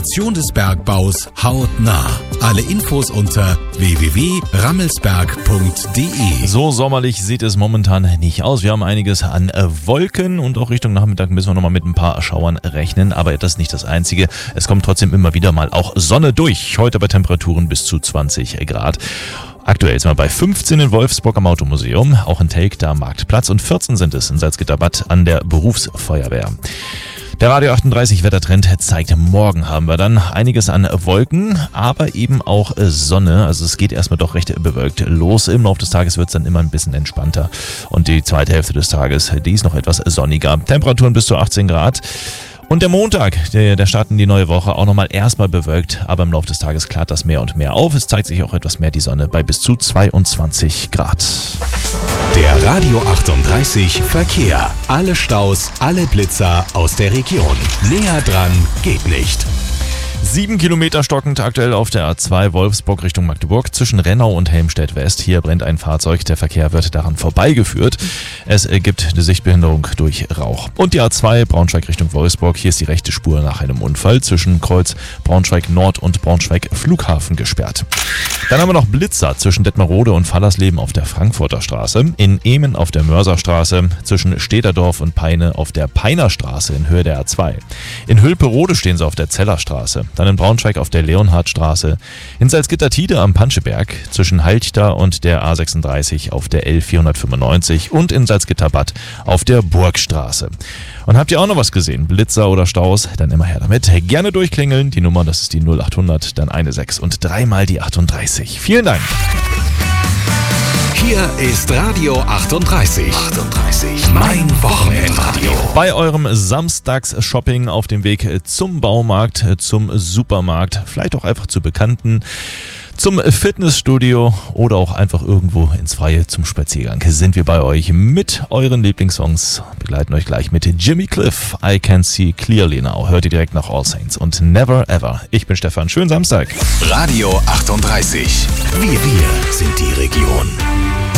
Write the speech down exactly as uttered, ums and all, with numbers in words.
Transformation des Bergbaus hautnah. Alle Infos unter w w w punkt rammelsberg punkt d e. So sommerlich sieht es momentan nicht aus. Wir haben einiges an Wolken und auch Richtung Nachmittag müssen wir nochmal mit ein paar Schauern rechnen. Aber das ist nicht das Einzige. Es kommt trotzdem immer wieder mal auch Sonne durch. Heute bei Temperaturen bis zu zwanzig Grad. Aktuell sind wir bei fünfzehn in Wolfsburg am Automuseum, auch in Telgk da am Marktplatz und vierzehn sind es in Salzgitterbad an der Berufsfeuerwehr. Der Radio achtunddreißig Wettertrend zeigt, morgen haben wir dann einiges an Wolken, aber eben auch Sonne. Also es geht erstmal doch recht bewölkt los. Im Laufe des Tages wird es dann immer ein bisschen entspannter. Und die zweite Hälfte des Tages, die ist noch etwas sonniger. Temperaturen bis zu achtzehn Grad. Und der Montag, der, der Start in die neue Woche, auch nochmal erstmal bewölkt, aber im Laufe des Tages klart das mehr und mehr auf. Es zeigt sich auch etwas mehr die Sonne bei bis zu zweiundzwanzig Grad. Der Radio achtunddreißig Verkehr. Alle Staus, alle Blitzer aus der Region. Näher dran geht nicht. Sieben Kilometer stockend aktuell auf der A zwei Wolfsburg Richtung Magdeburg zwischen Rennau und Helmstedt West. Hier brennt ein Fahrzeug, der Verkehr wird daran vorbeigeführt. Es gibt eine Sichtbehinderung durch Rauch. Und die A zwei Braunschweig Richtung Wolfsburg. Hier ist die rechte Spur nach einem Unfall zwischen Kreuz Braunschweig Nord und Braunschweig Flughafen gesperrt. Dann haben wir noch Blitzer zwischen Detmerode und Fallersleben auf der Frankfurter Straße, in Ehmen auf der Mörserstraße, zwischen Städterdorf und Peine auf der Peinerstraße in Höhe der A zwei. In Hülperode stehen sie auf der Zellerstraße. Dann in Braunschweig auf der Leonhardstraße, in Salzgitter-Tide am Panscheberg, zwischen Halchta und der A sechsunddreißig auf der L vierhundertfünfundneunzig und in Salzgitterbad auf der Burgstraße. Und habt ihr auch noch was gesehen? Blitzer oder Staus? Dann immer her damit. Gerne durchklingeln. Die Nummer, das ist die null achthundert, dann eine sechs und dreimal die achtunddreißig. Vielen Dank. Hier ist Radio achtunddreißig. achtunddreißig. Mein Wochenendradio. Bei eurem Samstags-Shopping auf dem Weg zum Baumarkt, zum Supermarkt, vielleicht auch einfach zu Bekannten, zum Fitnessstudio oder auch einfach irgendwo ins Freie zum Spaziergang sind wir bei euch mit euren Lieblingssongs. Begleiten euch gleich mit Jimmy Cliff, I Can See Clearly Now. Hört ihr direkt nach All Saints und Never Ever. Ich bin Stefan, schönen Samstag. Radio achtunddreißig. Wir, wir sind die Region.